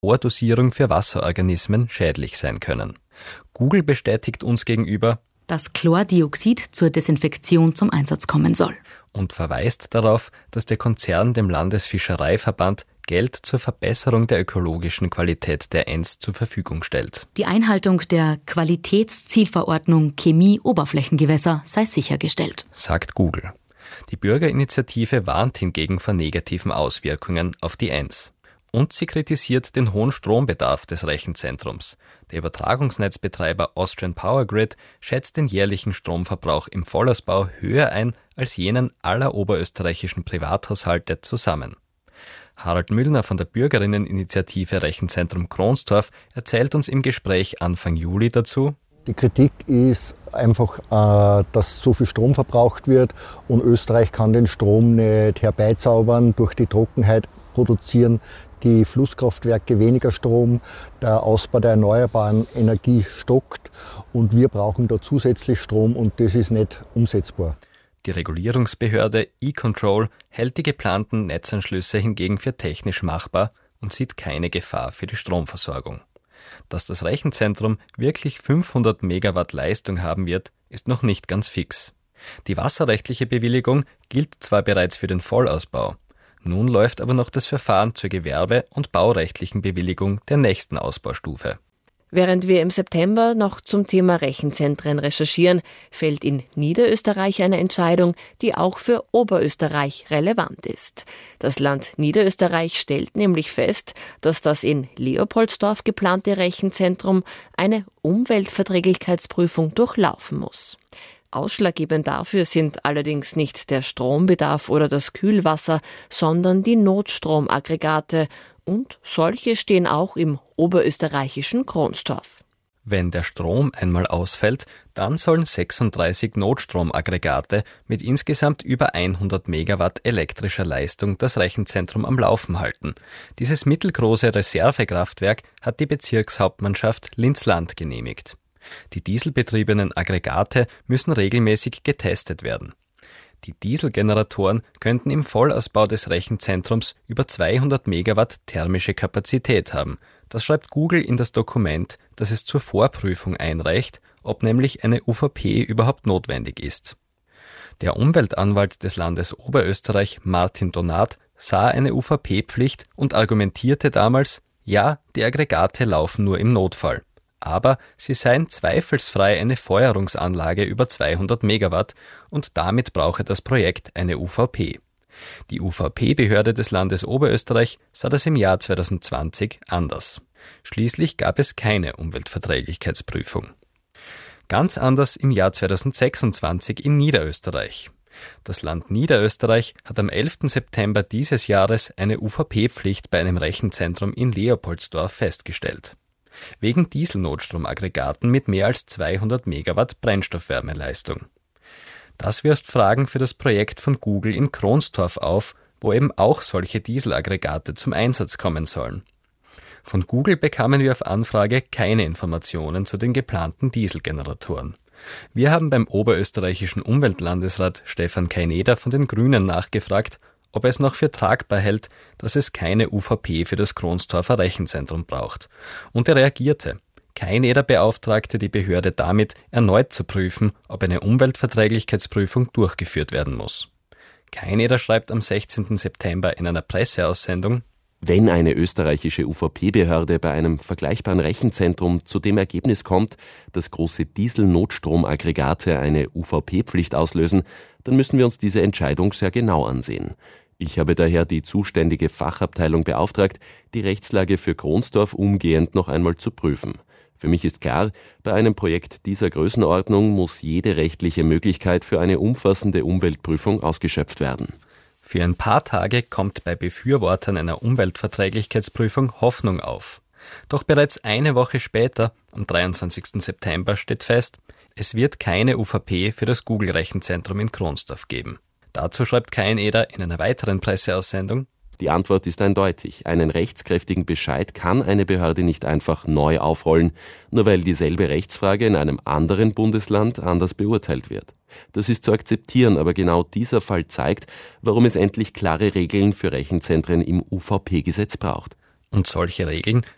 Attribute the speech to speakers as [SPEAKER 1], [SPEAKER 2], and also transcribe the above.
[SPEAKER 1] Vordosierung für Wasserorganismen schädlich sein können. Google bestätigt uns gegenüber,
[SPEAKER 2] dass Chlordioxid zur Desinfektion zum Einsatz kommen soll.
[SPEAKER 1] Und verweist darauf, dass der Konzern dem Landesfischereiverband Geld zur Verbesserung der ökologischen Qualität der Enns zur Verfügung stellt.
[SPEAKER 2] Die Einhaltung der Qualitätszielverordnung Chemie-Oberflächengewässer sei sichergestellt,
[SPEAKER 1] sagt Google. Die Bürgerinitiative warnt hingegen vor negativen Auswirkungen auf die Enns. Und sie kritisiert den hohen Strombedarf des Rechenzentrums. Der Übertragungsnetzbetreiber Austrian Power Grid schätzt den jährlichen Stromverbrauch im Vollausbau höher ein als jenen aller oberösterreichischen Privathaushalte zusammen. Harald Müllner von der Bürgerinneninitiative Rechenzentrum Kronstorf erzählt uns im Gespräch Anfang Juli dazu:
[SPEAKER 3] Die Kritik ist einfach, dass so viel Strom verbraucht wird und Österreich kann den Strom nicht herbeizaubern, durch die Trockenheit produzieren die Flusskraftwerke weniger Strom, der Ausbau der erneuerbaren Energie stockt und wir brauchen da zusätzlich Strom und das ist nicht umsetzbar.
[SPEAKER 1] Die Regulierungsbehörde E-Control hält die geplanten Netzanschlüsse hingegen für technisch machbar und sieht keine Gefahr für die Stromversorgung. Dass das Rechenzentrum wirklich 500 Megawatt Leistung haben wird, ist noch nicht ganz fix. Die wasserrechtliche Bewilligung gilt zwar bereits für den Vollausbau, nun läuft aber noch das Verfahren zur gewerbe- und baurechtlichen Bewilligung der nächsten Ausbaustufe.
[SPEAKER 4] Während wir im September noch zum Thema Rechenzentren recherchieren, fällt in Niederösterreich eine Entscheidung, die auch für Oberösterreich relevant ist. Das Land Niederösterreich stellt nämlich fest, dass das in Leopoldsdorf geplante Rechenzentrum eine Umweltverträglichkeitsprüfung durchlaufen muss. Ausschlaggebend dafür sind allerdings nicht der Strombedarf oder das Kühlwasser, sondern die Notstromaggregate. Und solche stehen auch im oberösterreichischen Kronstorf.
[SPEAKER 1] Wenn der Strom einmal ausfällt, dann sollen 36 Notstromaggregate mit insgesamt über 100 Megawatt elektrischer Leistung das Rechenzentrum am Laufen halten. Dieses mittelgroße Reservekraftwerk hat die Bezirkshauptmannschaft Linz-Land genehmigt. Die dieselbetriebenen Aggregate müssen regelmäßig getestet werden. Die Dieselgeneratoren könnten im Vollausbau des Rechenzentrums über 200 Megawatt thermische Kapazität haben. Das schreibt Google in das Dokument, das es zur Vorprüfung einreicht, ob nämlich eine UVP überhaupt notwendig ist. Der Umweltanwalt des Landes Oberösterreich, Martin Donat, sah eine UVP-Pflicht und argumentierte damals, ja, die Aggregate laufen nur im Notfall. Aber sie seien zweifelsfrei eine Feuerungsanlage über 200 Megawatt und damit brauche das Projekt eine UVP. Die UVP-Behörde des Landes Oberösterreich sah das im Jahr 2020 anders. Schließlich gab es keine Umweltverträglichkeitsprüfung. Ganz anders im Jahr 2026 in Niederösterreich. Das Land Niederösterreich hat am 11. September dieses Jahres eine UVP-Pflicht bei einem Rechenzentrum in Leopoldsdorf festgestellt. Wegen Dieselnotstromaggregaten mit mehr als 200 Megawatt Brennstoffwärmeleistung. Das wirft Fragen für das Projekt von Google in Kronstorf auf, wo eben auch solche Dieselaggregate zum Einsatz kommen sollen. Von Google bekamen wir auf Anfrage keine Informationen zu den geplanten Dieselgeneratoren. Wir haben beim oberösterreichischen Umweltlandesrat Stefan Kaineder von den Grünen nachgefragt, ob er es noch für tragbar hält, dass es keine UVP für das Kronstorfer Rechenzentrum braucht. Und er reagierte. Kaineder beauftragte die Behörde damit, erneut zu prüfen, ob eine Umweltverträglichkeitsprüfung durchgeführt werden muss. Kaineder schreibt am 16. September in einer Presseaussendung:
[SPEAKER 5] Wenn eine österreichische UVP-Behörde bei einem vergleichbaren Rechenzentrum zu dem Ergebnis kommt, dass große Diesel-Notstromaggregate eine UVP-Pflicht auslösen, dann müssen wir uns diese Entscheidung sehr genau ansehen. Ich habe daher die zuständige Fachabteilung beauftragt, die Rechtslage für Kronstorf umgehend noch einmal zu prüfen. Für mich ist klar, bei einem Projekt dieser Größenordnung muss jede rechtliche Möglichkeit für eine umfassende Umweltprüfung ausgeschöpft werden.
[SPEAKER 1] Für ein paar Tage kommt bei Befürwortern einer Umweltverträglichkeitsprüfung Hoffnung auf. Doch bereits eine Woche später, am 23. September, steht fest, es wird keine UVP für das Google-Rechenzentrum in Kronstorf geben. Dazu schreibt Kaineder in einer weiteren Presseaussendung:
[SPEAKER 5] Die Antwort ist eindeutig. Einen rechtskräftigen Bescheid kann eine Behörde nicht einfach neu aufrollen, nur weil dieselbe Rechtsfrage in einem anderen Bundesland anders beurteilt wird. Das ist zu akzeptieren, aber genau dieser Fall zeigt, warum es endlich klare Regeln für Rechenzentren im UVP-Gesetz braucht.
[SPEAKER 1] Und solche Regeln